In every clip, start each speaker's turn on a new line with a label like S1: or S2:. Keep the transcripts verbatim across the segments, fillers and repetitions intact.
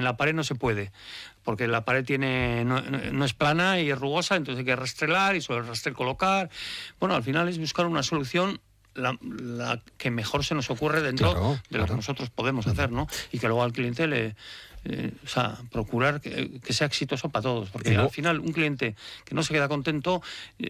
S1: la pared no se puede, porque la pared tiene no, no es plana y es rugosa, entonces hay que rastrelar y sobre el rastre colocar. Bueno, al final es buscar una solución La, la que mejor se nos ocurre dentro
S2: claro,
S1: de lo
S2: claro.
S1: que nosotros podemos hacer, ¿no? Y que luego al cliente le... Eh, o sea, procurar que, que sea exitoso para todos, porque
S2: no,
S1: al final un cliente que no se queda contento... Eh,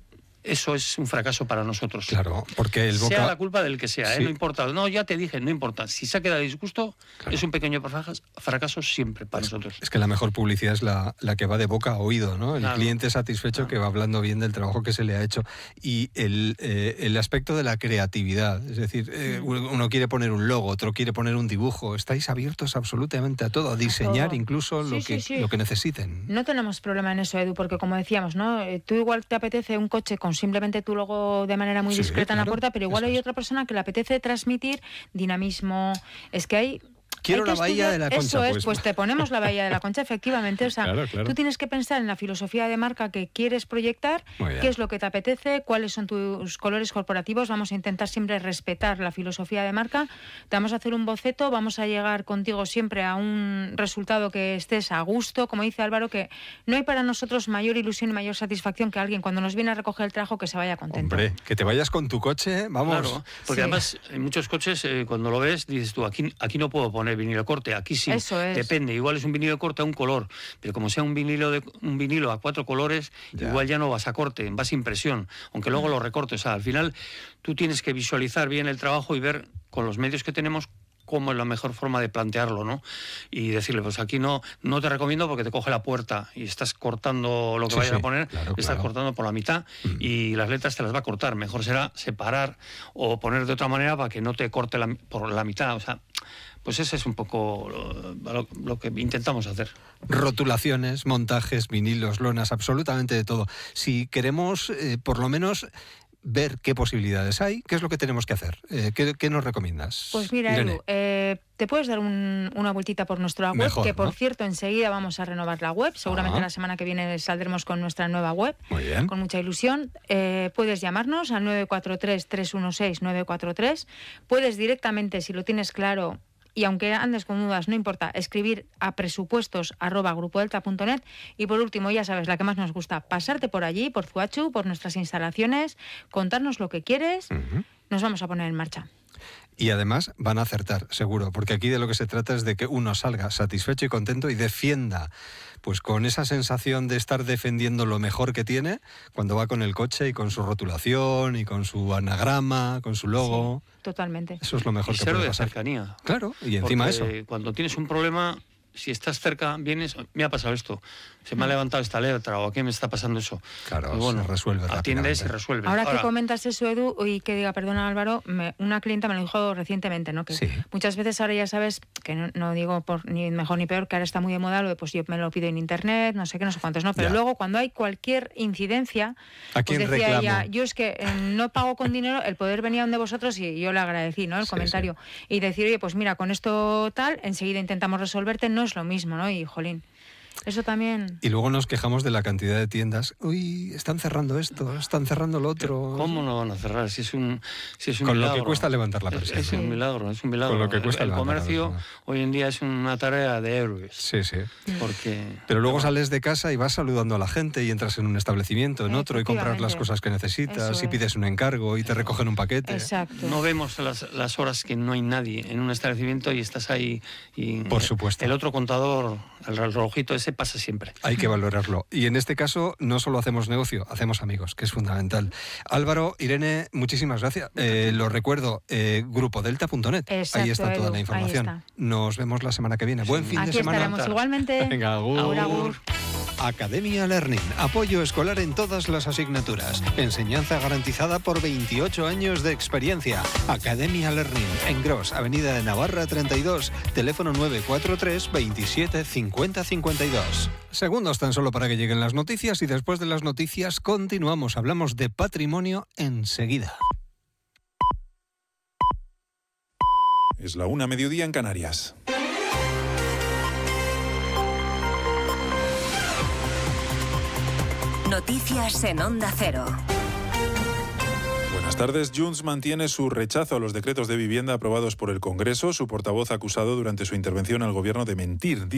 S1: eso es un fracaso para nosotros.
S2: Claro, porque el boca...
S1: Sea la culpa del que sea,
S2: sí.
S1: ¿eh? No importa. No, ya te dije, no importa. Si se ha quedado disgusto, claro. es un pequeño fracaso siempre para
S2: es,
S1: nosotros.
S2: Es que la mejor publicidad es la, la que va de boca a oído, ¿no? El claro. cliente satisfecho claro. que va hablando bien del trabajo que se le ha hecho. Y el, eh, el aspecto de la creatividad, es decir, eh, uno quiere poner un logo, otro quiere poner un dibujo. Estáis abiertos absolutamente a todo, a diseñar a todo. incluso sí, lo, que,
S3: sí, sí.
S2: lo que necesiten.
S3: No tenemos problema en eso, Edu, porque como decíamos, ¿no? Tú igual te apetece un coche con simplemente tu logo de manera muy discreta sí, claro, en la puerta, pero igual hay otra persona que le apetece transmitir dinamismo. Es que hay...
S2: Quiero
S3: hay que
S2: la bahía
S3: estudiar,
S2: de la Concha.
S3: Eso es,
S2: pues,
S3: pues te ponemos la bahía de la Concha, efectivamente. O sea,
S2: claro, claro.
S3: tú tienes que pensar en la filosofía de marca que quieres proyectar, qué es lo que te apetece, cuáles son tus colores corporativos. Vamos a intentar siempre respetar la filosofía de marca. Te vamos a hacer un boceto, vamos a llegar contigo siempre a un resultado que estés a gusto. Como dice Álvaro, que no hay para nosotros mayor ilusión y mayor satisfacción que alguien cuando nos viene a recoger el trabajo que se vaya contento.
S2: Hombre, que te vayas con tu coche, vamos.
S1: Claro, porque
S3: sí.
S1: además en muchos coches eh, cuando lo ves dices tú, aquí, aquí no puedo poner vinilo corte, aquí sí,
S3: Eso es.
S1: Depende, igual es un vinilo de corte a un color, pero como sea un vinilo de un vinilo a cuatro colores, ya. igual ya no vas a corte, vas a impresión, aunque luego lo recortes. O sea, al final tú tienes que visualizar bien el trabajo y ver con los medios que tenemos cómo es la mejor forma de plantearlo, ¿no? Y decirle, pues aquí no, no te recomiendo porque te coge la puerta y estás cortando lo que sí, vayas sí, a poner,
S2: claro,
S1: estás
S2: claro.
S1: cortando por la mitad mm. y las letras te las va a cortar. Mejor será separar o poner de otra manera para que no te corte la, por la mitad. O sea, pues ese es un poco lo, lo que intentamos hacer.
S2: Rotulaciones, montajes, vinilos, lonas, absolutamente de todo. Si queremos, eh, por lo menos... ver qué posibilidades hay, ¿qué es lo que tenemos que hacer? Eh, ¿qué, ¿Qué nos recomiendas?
S3: Pues mira, Edu, eh, te puedes dar un, una vueltita por nuestra web,
S2: Mejor,
S3: que por
S2: ¿no?
S3: cierto enseguida vamos a renovar la web, seguramente
S2: ah.
S3: la semana que viene saldremos con nuestra nueva web,
S2: Muy bien.
S3: con mucha ilusión. Eh, puedes llamarnos al nueve cuatro tres, tres uno seis, nueve cuatro tres, puedes directamente, si lo tienes claro, y aunque andes con dudas, no importa, escribir a presupuestos arroba grupodelta punto net. Y por último, ya sabes, la que más nos gusta, pasarte por allí, por Zuachu, por nuestras instalaciones, contarnos lo que quieres, uh-huh. nos vamos a poner en marcha.
S2: Y además van a acertar, seguro, porque aquí de lo que se trata es de que uno salga satisfecho y contento y defienda, pues con esa sensación de estar defendiendo lo mejor que tiene cuando va con el coche y con su rotulación y con su anagrama, con su logo.
S3: Sí, totalmente.
S2: Eso es lo mejor
S1: y
S2: que
S1: ser
S2: puede
S1: de
S2: pasar.
S1: cercanía.
S2: Claro, y encima
S1: porque
S2: eso.
S1: Cuando tienes un problema, si estás cerca, vienes, me ha pasado esto, se me ha levantado esta letra o aquí me está pasando eso.
S2: Claro,
S1: pues bueno,
S2: se resuelve
S1: atiendes y resuelve.
S3: Ahora,
S1: Ahora
S3: que comentas eso, Edu, y que diga, perdona Álvaro, me, una clienta me lo dijo recientemente, ¿no? Que
S2: sí.
S3: muchas veces ahora ya sabes, que no, no digo por ni mejor ni peor, que ahora está muy de moda lo de pues yo me lo pido en internet, no sé qué, no sé cuántos, no, pero
S2: ya.
S3: luego cuando hay cualquier incidencia,
S2: ¿A
S3: pues decía
S2: reclamo?
S3: ella, yo es que eh, no pago con dinero, el poder venía donde vosotros y yo le agradecí, ¿no? El sí, comentario. Sí. Y decir, oye, pues mira, con esto tal, enseguida intentamos resolverte, no es lo mismo, ¿no? Y jolín. Eso también.
S2: Y luego nos quejamos de la cantidad de tiendas. Uy, están cerrando esto, están cerrando lo otro.
S1: ¿Cómo no van a cerrar? Si es un, si es un
S2: Con
S1: milagro.
S2: lo que cuesta levantar la persiana.
S1: Es, es un milagro, es un milagro.
S2: Con lo que cuesta
S1: el comercio hoy en día es una tarea de héroes.
S2: Sí, sí.
S1: Porque,
S2: pero luego sales de casa y vas saludando a la gente y entras en un establecimiento, en otro, y compras las cosas que necesitas, Eso y pides es. un encargo y te recogen un paquete.
S3: Exacto.
S1: No vemos las, las horas que no hay nadie en un establecimiento y estás ahí. Y
S2: Por supuesto.
S1: El otro contador, el relojito ese pasa siempre.
S2: Hay que valorarlo. Y en este caso no solo hacemos negocio, hacemos amigos, que es fundamental. Álvaro, Irene, muchísimas gracias. Eh, lo recuerdo, eh, grupodelta punto net.
S3: Exacto,
S2: ahí está toda
S3: Edu,
S2: la información. Nos vemos la semana que viene. Buen fin
S3: Aquí
S2: de semana.
S3: Aquí estaremos igualmente.
S2: Venga, agur.
S3: Agur, agur.
S2: Academia Learning, apoyo escolar en todas las asignaturas, enseñanza garantizada por veintiocho años de experiencia. Academia Learning, en Gros, Avenida de Navarra treinta y dos, teléfono nueve cuatro tres, veintisiete, cincuenta, cincuenta y dos. Segundos tan solo para que lleguen las noticias y después de las noticias continuamos, hablamos de patrimonio enseguida.
S4: Es la una, mediodía en Canarias.
S5: Noticias en Onda Cero.
S4: Buenas tardes. Junts mantiene su rechazo a los decretos de vivienda aprobados por el Congreso. Su portavoz ha acusado durante su intervención al Gobierno de mentir.